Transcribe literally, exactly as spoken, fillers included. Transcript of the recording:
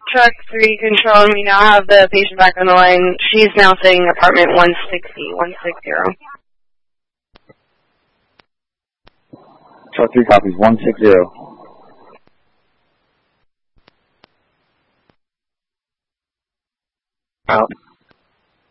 Truck three control, and we now have the patient back on the line. She's now saying apartment one sixty, one sixty. Truck three copies, one sixty. Out.